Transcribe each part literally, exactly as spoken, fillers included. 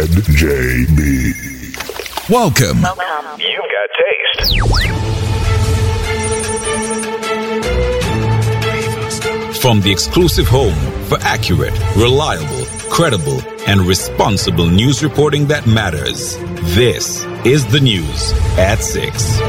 Z J B. Welcome. Welcome. You've got taste. From the exclusive home for accurate, reliable, credible, and responsible news reporting that matters. This is the news at six.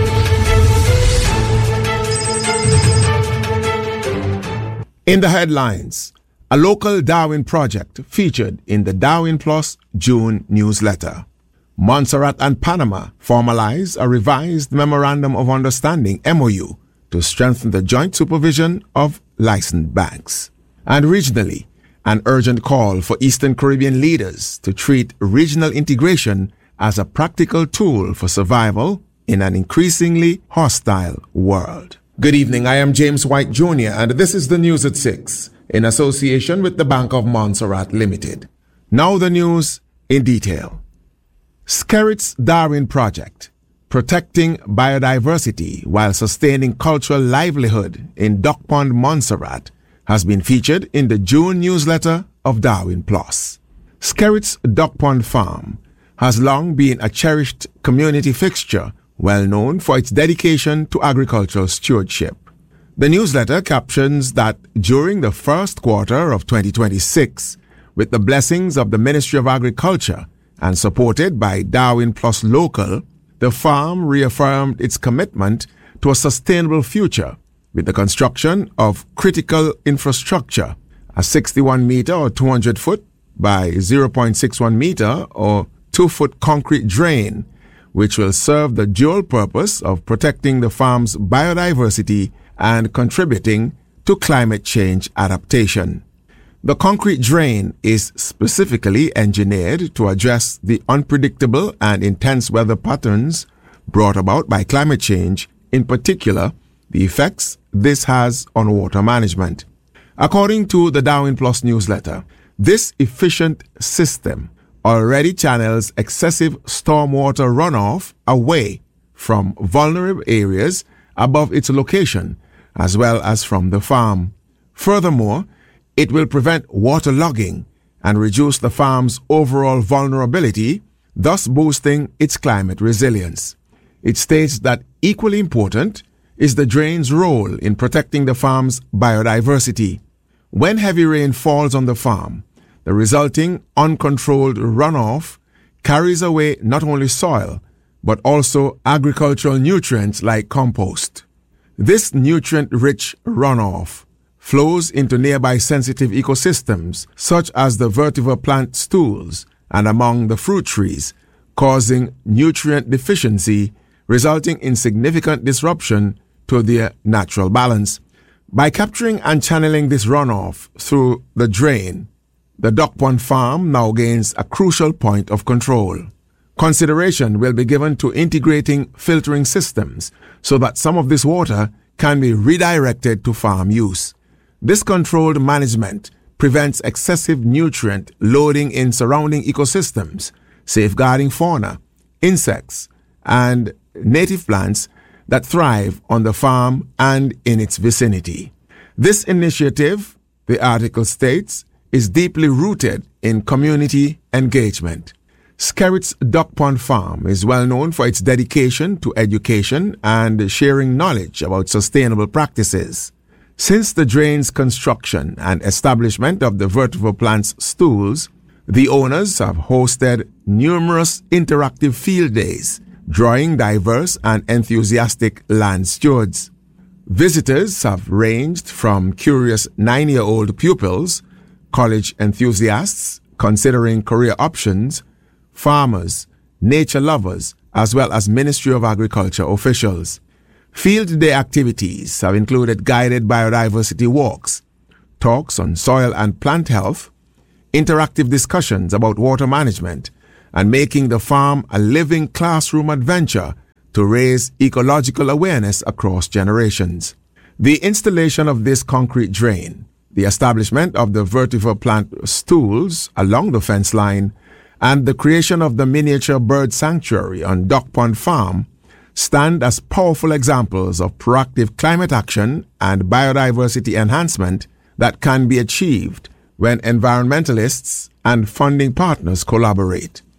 In the headlines, a local Darwin project featured in the Darwin Plus June newsletter. Montserrat and Panama formalize a revised Memorandum of Understanding M O U to strengthen the joint supervision of licensed banks. And regionally, an urgent call for Eastern Caribbean leaders to treat regional integration as a practical tool for survival in an increasingly hostile world. Good evening, I am James White Junior and this is the News at six in association with the Bank of Montserrat Limited. Now the news in detail. Skerritt's Darwin Project, protecting biodiversity while sustaining cultural livelihood in Duck Pond, Montserrat, has been featured in the June newsletter of Darwin Plus. Skerritt's Duck Pond Farm has long been a cherished community fixture, well known for its dedication to agricultural stewardship. The newsletter captions that during the first quarter of twenty twenty-six, with the blessings of the Ministry of Agriculture and supported by Darwin Plus Local, the farm reaffirmed its commitment to a sustainable future with the construction of critical infrastructure, a sixty-one meter or two hundred foot by zero point six one meter or two foot concrete drain, which will serve the dual purpose of protecting the farm's biodiversity and contributing to climate change adaptation. The concrete drain is specifically engineered to address the unpredictable and intense weather patterns brought about by climate change, in particular, the effects this has on water management. According to the Darwin Plus newsletter, this efficient system already channels excessive stormwater runoff away from vulnerable areas above its location, as well as from the farm. Furthermore, it will prevent waterlogging and reduce the farm's overall vulnerability, thus boosting its climate resilience. It states that equally important is the drain's role in protecting the farm's biodiversity. When heavy rain falls on the farm, the resulting uncontrolled runoff carries away not only soil, but also agricultural nutrients like compost. This nutrient-rich runoff flows into nearby sensitive ecosystems, such as the vetiver plant stools and among the fruit trees, causing nutrient deficiency, resulting in significant disruption to their natural balance. By capturing and channeling this runoff through the drain, the Duck Pond Farm now gains a crucial point of control. Consideration will be given to integrating filtering systems so that some of this water can be redirected to farm use. This controlled management prevents excessive nutrient loading in surrounding ecosystems, safeguarding fauna, insects, and native plants that thrive on the farm and in its vicinity. This initiative, the article states, is deeply rooted in community engagement. Skerritt's Duck Pond Farm is well known for its dedication to education and sharing knowledge about sustainable practices. Since the drain's construction and establishment of the vetiver plant's stools, the owners have hosted numerous interactive field days, drawing diverse and enthusiastic land stewards. Visitors have ranged from curious nine-year-old pupils, college enthusiasts considering career options, farmers, nature lovers, as well as Ministry of Agriculture officials. Field day activities have included guided biodiversity walks, talks on soil and plant health, interactive discussions about water management, and making the farm a living classroom adventure to raise ecological awareness across generations. The installation of this concrete drain, the establishment of the vetiver plant stools along the fence line, and the creation of the miniature bird sanctuary on Duck Pond Farm stand as powerful examples of proactive climate action and biodiversity enhancement that can be achieved when environmentalists and funding partners collaborate.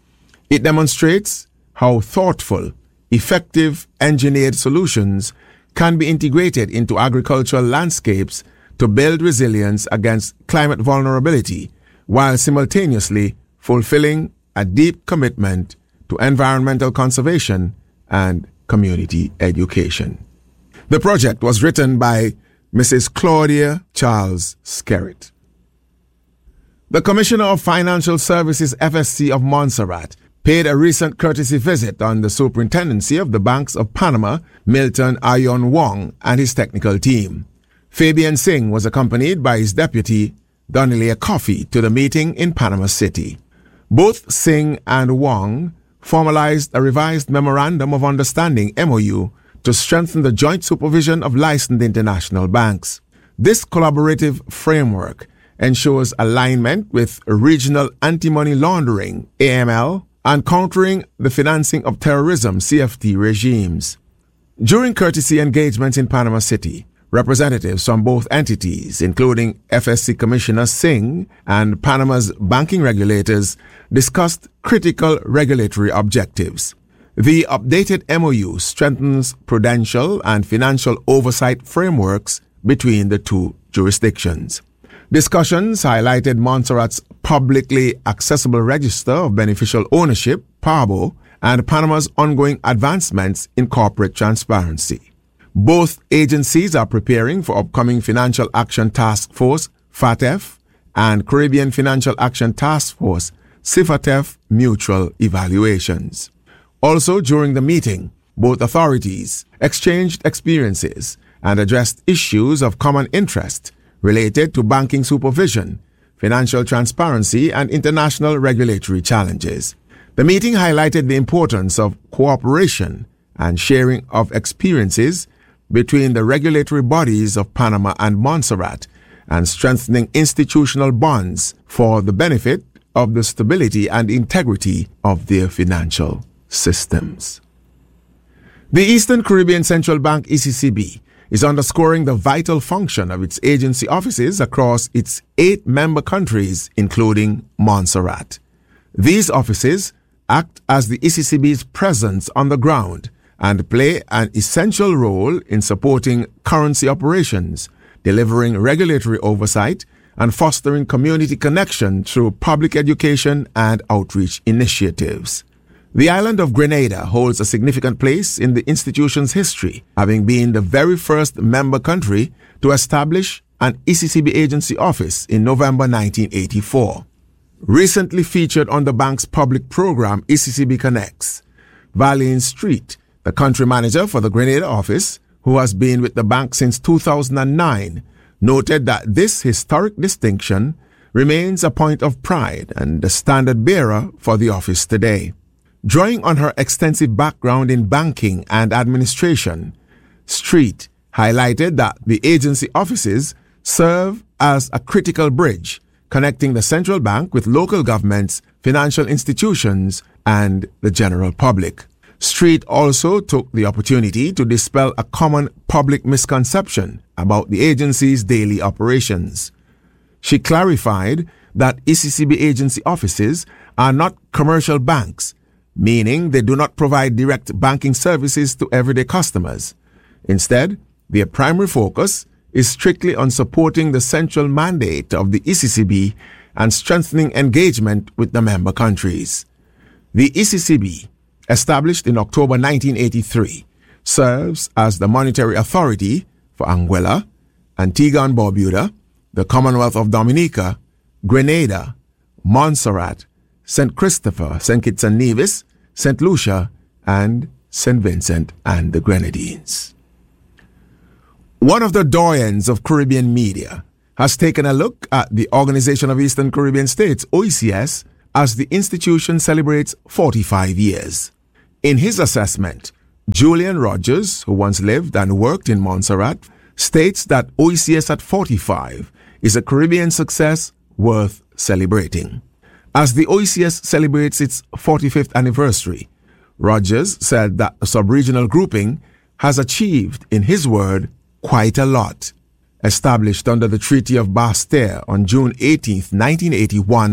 It demonstrates how thoughtful, effective engineered solutions can be integrated into agricultural landscapes to build resilience against climate vulnerability while simultaneously fulfilling a deep commitment to environmental conservation and community education. The project was written by Missus Claudia Charles Skerritt. The Commissioner of Financial Services F S C of Montserrat paid a recent courtesy visit on the superintendency of the Banks of Panama, Milton Ayon Wong, and his technical team. Fabian Singh was accompanied by his deputy, Donnelly Coffey, to the meeting in Panama City. Both Singh and Wong formalized a revised Memorandum of Understanding M O U to strengthen the joint supervision of licensed international banks. This collaborative framework ensures alignment with regional anti-money laundering A M L and countering the financing of terrorism C F T regimes. During courtesy engagements in Panama City, representatives from both entities, including F S C Commissioner Singh and Panama's banking regulators, discussed critical regulatory objectives. The updated M O U strengthens prudential and financial oversight frameworks between the two jurisdictions. Discussions highlighted Montserrat's publicly accessible register of beneficial ownership, PABO, and Panama's ongoing advancements in corporate transparency. Both agencies are preparing for upcoming Financial Action Task Force, FATF, and Caribbean Financial Action Task Force, CIFATEF, mutual evaluations. Also during the meeting, both authorities exchanged experiences and addressed issues of common interest related to banking supervision, financial transparency, and international regulatory challenges. The meeting highlighted the importance of cooperation and sharing of experiences between the regulatory bodies of Panama and Montserrat and strengthening institutional bonds for the benefit of the stability and integrity of their financial systems. The Eastern Caribbean Central Bank E C C B is underscoring the vital function of its agency offices across its eight member countries, including Montserrat. These offices act as the E C C B's presence on the ground and play an essential role in supporting currency operations, delivering regulatory oversight, and fostering community connection through public education and outreach initiatives. The island of Grenada holds a significant place in the institution's history, having been the very first member country to establish an E C C B agency office in November nineteen eighty-four. Recently featured on the bank's public program E C C B Connects, Valine Street, the country manager for the Grenada office, who has been with the bank since two thousand nine, noted that this historic distinction remains a point of pride and the standard bearer for the office today. Drawing on her extensive background in banking and administration, Street highlighted that the agency offices serve as a critical bridge connecting the central bank with local governments, financial institutions, and the general public. Street also took the opportunity to dispel a common public misconception about the agency's daily operations. She clarified that E C C B agency offices are not commercial banks, meaning they do not provide direct banking services to everyday customers. Instead, their primary focus is strictly on supporting the central mandate of the E C C B and strengthening engagement with the member countries. The E C C B, established in October nineteen eighty-three, serves as the monetary authority for Anguilla, Antigua and Barbuda, the Commonwealth of Dominica, Grenada, Montserrat, Saint Christopher, Saint Kitts and Nevis, Saint Lucia, and Saint Vincent and the Grenadines. One of the doyens of Caribbean media has taken a look at the Organization of Eastern Caribbean States, O E C S, as the institution celebrates forty-five years. In his assessment, Julian Rogers, who once lived and worked in Montserrat, states that O E C S at forty-five is a Caribbean success worth celebrating. As the O E C S celebrates its forty-fifth anniversary, Rogers said that the sub-regional grouping has achieved, in his word, quite a lot. Established under the Treaty of Basseterre on June eighteenth, nineteen eighty-one,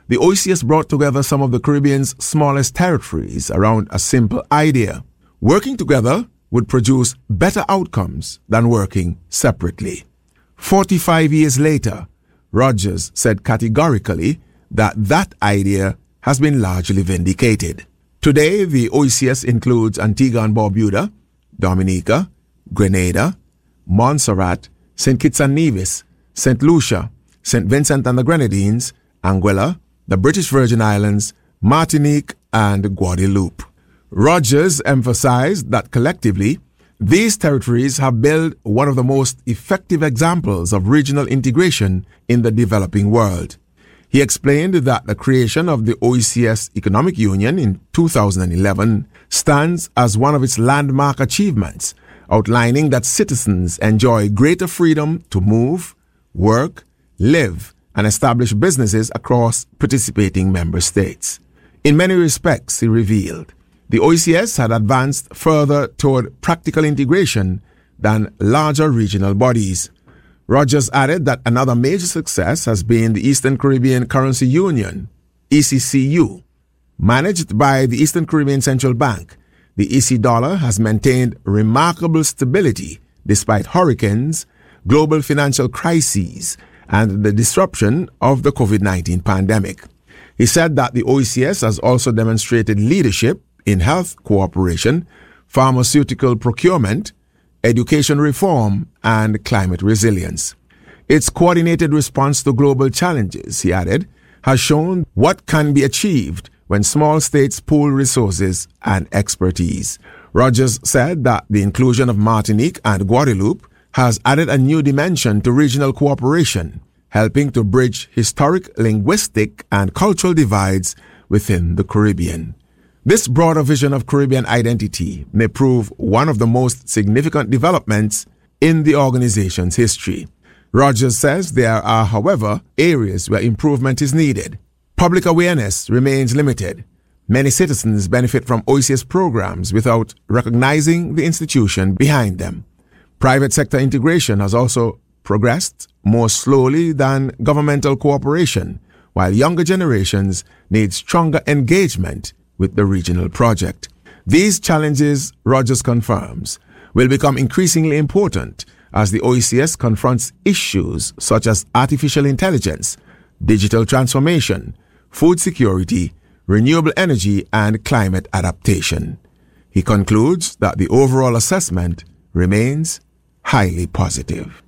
the O E C S brought together some of the Caribbean's smallest territories around a simple idea. Working together would produce better outcomes than working separately. Forty-five years later, Rogers said categorically that that idea has been largely vindicated. Today, the O E C S includes Antigua and Barbuda, Dominica, Grenada, Montserrat, Saint Kitts and Nevis, Saint Lucia, Saint Vincent and the Grenadines, Anguilla, the British Virgin Islands, Martinique, and Guadeloupe. Rogers emphasized that collectively, these territories have built one of the most effective examples of regional integration in the developing world. He explained that the creation of the O E C S Economic Union in two thousand eleven stands as one of its landmark achievements, outlining that citizens enjoy greater freedom to move, work, live, and establish businesses across participating member states. In many respects, he revealed, the O E C S had advanced further toward practical integration than larger regional bodies. Rogers added that another major success has been the Eastern Caribbean Currency Union, E C C U. Managed by the Eastern Caribbean Central Bank, the E C dollar has maintained remarkable stability despite hurricanes, global financial crises, and the disruption of the COVID nineteen pandemic. He said that the O E C S has also demonstrated leadership in health cooperation, pharmaceutical procurement, education reform, and climate resilience. Its coordinated response to global challenges, he added, has shown what can be achieved when small states pool resources and expertise. Rogers said that the inclusion of Martinique and Guadeloupe has added a new dimension to regional cooperation, helping to bridge historic, linguistic, and cultural divides within the Caribbean. This broader vision of Caribbean identity may prove one of the most significant developments in the organization's history. Rogers says there are, however, areas where improvement is needed. Public awareness remains limited. Many citizens benefit from O E C S programs without recognizing the institution behind them. Private sector integration has also progressed more slowly than governmental cooperation, while younger generations need stronger engagement with the regional project. These challenges, Rogers confirms, will become increasingly important as the O E C S confronts issues such as artificial intelligence, digital transformation, food security, renewable energy, and climate adaptation. He concludes that the overall assessment remains highly positive.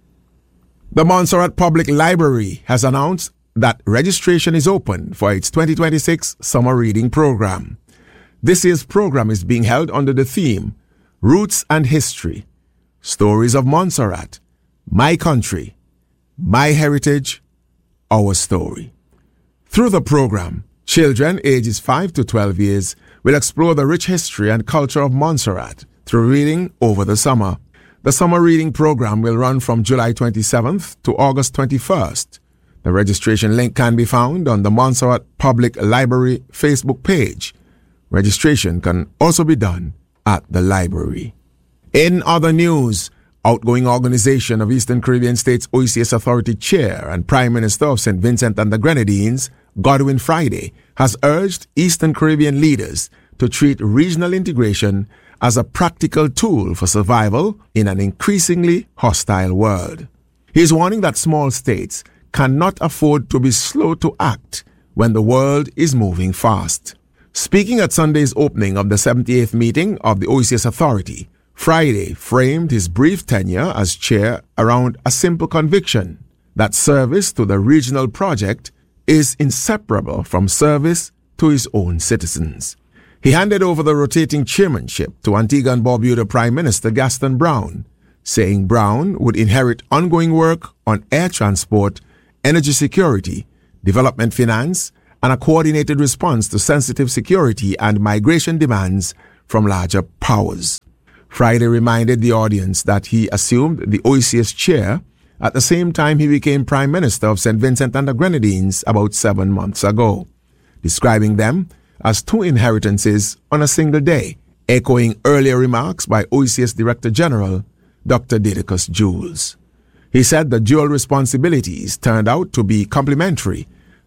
The Montserrat Public Library has announced that registration is open for its twenty twenty-six summer reading program. This year's program is being held under the theme Roots and History, Stories of Montserrat, My Country, My Heritage, Our Story. Through the program, children ages five to twelve years will explore the rich history and culture of Montserrat through reading over the summer. The summer reading program will run from July twenty-seventh to August twenty-first. The registration link can be found on the Montserrat Public Library Facebook page. Registration can also be done at the library. In other news, outgoing Organization of Eastern Caribbean States O E C S Authority Chair and Prime Minister of Saint Vincent and the Grenadines, Godwin Friday, has urged Eastern Caribbean leaders to treat regional integration as a practical tool for survival in an increasingly hostile world. He is warning that small states cannot afford to be slow to act when the world is moving fast. Speaking at Sunday's opening of the seventy-eighth meeting of the O E C S Authority, Friday framed his brief tenure as chair around a simple conviction that service to the regional project is inseparable from service to his own citizens. He handed over the rotating chairmanship to Antigua and Barbuda Prime Minister Gaston Brown, saying Brown would inherit ongoing work on air transport, energy security, development finance, and a coordinated response to sensitive security and migration demands from larger powers. Friday reminded the audience that he assumed the O E C S chair at the same time he became Prime Minister of Saint Vincent and the Grenadines about seven months ago, describing them as two inheritances on a single day, echoing earlier remarks by O E C S Director General Doctor Didacus Jules. He said the dual responsibilities turned out to be complementary,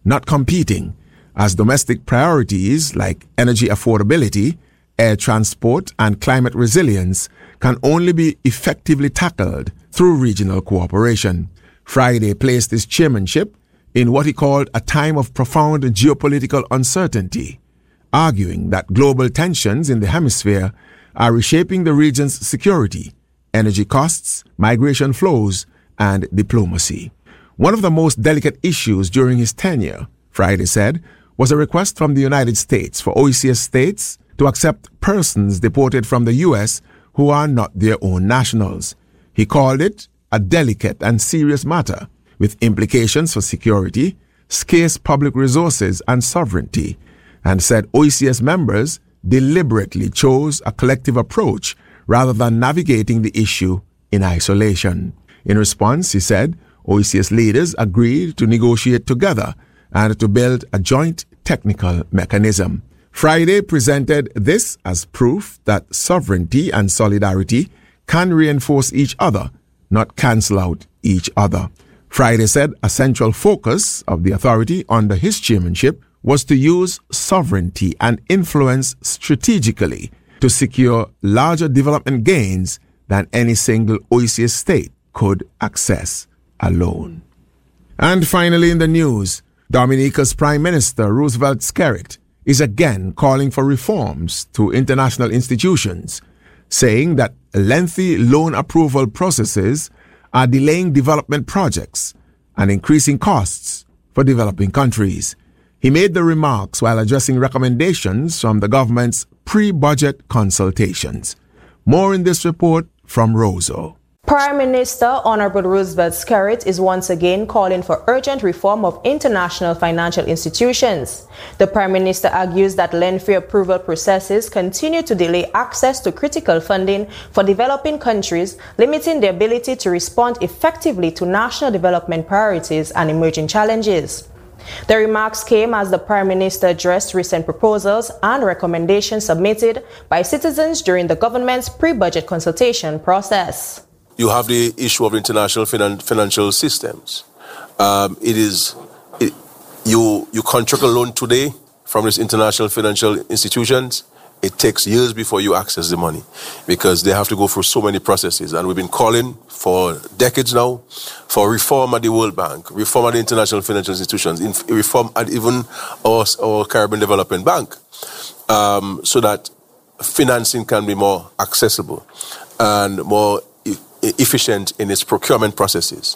not competing, as domestic priorities like energy affordability, air transport, and climate resilience can only be effectively tackled through regional cooperation. Friday placed his chairmanship in what he called a time of profound geopolitical uncertainty, arguing that global tensions in the hemisphere are reshaping the region's security, energy costs, migration flows, and diplomacy. One of the most delicate issues during his tenure, Friday said, was a request from the United States for O E C S states to accept persons deported from the U S who are not their own nationals. He called it a delicate and serious matter with implications for security, scarce public resources, and sovereignty, and said O E C S members deliberately chose a collective approach rather than navigating the issue in isolation. In response, he said, O E C S leaders agreed to negotiate together and to build a joint technical mechanism. Friday presented this as proof that sovereignty and solidarity can reinforce each other, not cancel out each other. Friday said a central focus of the authority under his chairmanship was to use sovereignty and influence strategically to secure larger development gains than any single O E C S state could access alone. And finally in the news, Dominica's Prime Minister Roosevelt Skerrit is again calling for reforms to international institutions, saying that lengthy loan approval processes are delaying development projects and increasing costs for developing countries. He made the remarks while addressing recommendations from the government's pre-budget consultations. More in this report from Rozo. Prime Minister Honorable Roosevelt Skerrit is once again calling for urgent reform of international financial institutions. The Prime Minister argues that lengthy approval processes continue to delay access to critical funding for developing countries, limiting their ability to respond effectively to national development priorities and emerging challenges. The remarks came as the Prime Minister addressed recent proposals and recommendations submitted by citizens during the government's pre-budget consultation process. You have the issue of international finan- financial systems. Um, it is it, you you contract a loan today from these international financial institutions. It takes years before you access the money because they have to go through so many processes. And we've been calling for decades now for reform at the World Bank, reform at the international financial institutions, reform at even our, our Caribbean Development Bank, um, so that financing can be more accessible and more efficient in its procurement processes.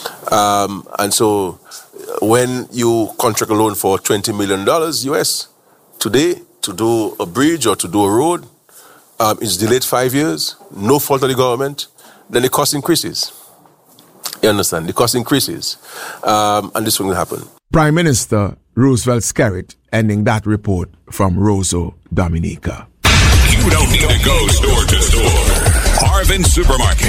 Um, and so when you contract a loan for twenty million dollars U S today to do a bridge or to do a road, um, it's delayed five years, no fault of the government, then the cost increases. You understand? The cost increases. Um, and this will happen. Prime Minister Roosevelt Skerrit ending that report from Rozo, Dominica. You don't need to go store to store. Arvin Supermarket.